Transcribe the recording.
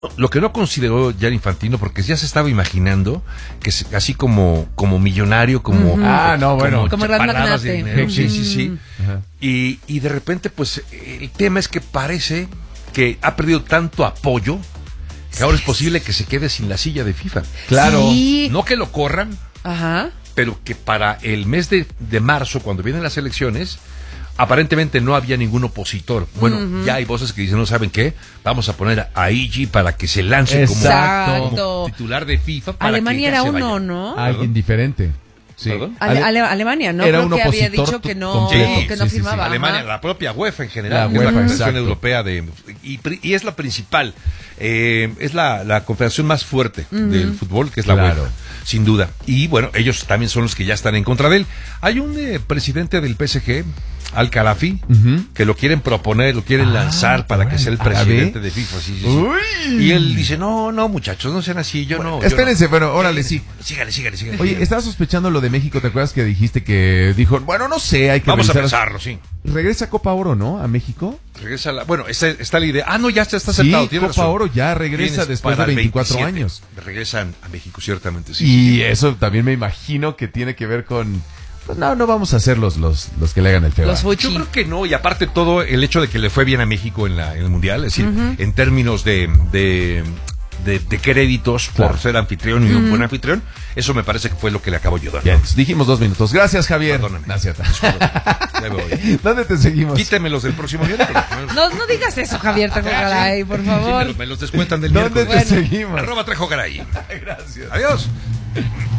Lo que no consideró Gianni Infantino, porque ya se estaba imaginando que así como millonario, como como gran paladas de magnate. dinero, sí. Y de repente, pues, el tema es que parece que ha perdido tanto apoyo que ahora es posible que se quede sin la silla de FIFA. Claro. Sí. No que lo corran, Ajá. pero que para el mes de marzo, cuando vienen las elecciones, aparentemente no había ningún opositor. Bueno, ya hay voces que dicen, no saben qué, vamos a poner a Igi para que se lance como titular de FIFA. Para Alemania que era se uno, vaya. ¿no? Alguien diferente. Sí. ¿Perdón? Alemania, ¿no? Era Creo un que había opositor dicho que no, completo. que no Sí. firmaba. Alemania, ajá. la propia UEFA en general, La que es la UEFA, Confederación exacto. Europea y es la principal, es la confederación más fuerte del fútbol, que es la Claro. UEFA, sin duda. Y bueno, ellos también son los que ya están en contra de él. Hay un presidente del PSG, Al-Khalafi, que lo quieren proponer, lo quieren lanzar para que sea el presidente de FIFA. Sí. Uy. Y él dice, no, muchachos, no sean así, yo no. Espérense, bueno, órale, sí. Sígale. Oye, estaba sospechando lo de México, ¿te acuerdas que dijiste que dijo, bueno, no sé, hay que Vamos a revisar? pensarlo, sí. Regresa Copa Oro, ¿no? A México. Regresa bueno, está la idea. No, ya está Sí, acertado. Copa Oro ya regresa después de 24 años. Regresan a México, ciertamente, sí. Y eso también me imagino que tiene que ver con... Pues no vamos a ser los que le hagan el feo. Los fuchi. Yo creo que no, y aparte todo el hecho de que le fue bien a México en el Mundial, es decir, en términos de créditos por ser anfitrión y un buen anfitrión, eso me parece que fue lo que le acabó ayudando. Bien, dijimos 2 minutos. Gracias, Javier. Perdóname. No, es cierto. Ya me voy. ¿Dónde te seguimos? Quítemelos del próximo miércoles. No digas eso, Javier Trejo Garay, por favor. Me los descuentan del ¿Dónde miércoles. te seguimos? @Trejo Garay. Gracias. Adiós.